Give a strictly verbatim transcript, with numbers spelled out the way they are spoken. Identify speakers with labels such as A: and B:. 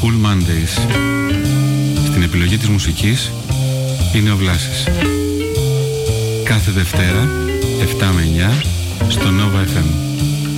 A: Cool Mondays. Στην επιλογή της μουσικής είναι ο Βλάσης. Κάθε Δευτέρα εφτά με εννιά στο Nova εφ εμ.